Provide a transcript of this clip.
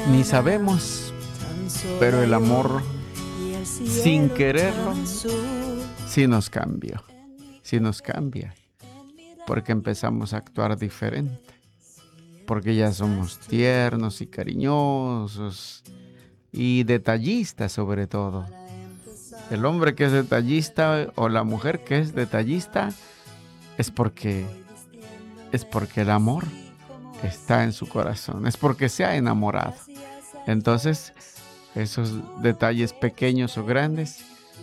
Ni sabemos, pero el amor, sin quererlo, sí nos cambió, sí nos cambia, porque empezamos a actuar diferente, porque ya somos tiernos y cariñosos y detallistas sobre todo. El hombre que es detallista o la mujer que es detallista es porque el amor está en su corazón, es porque se ha enamorado. Entonces, esos detalles pequeños o grandes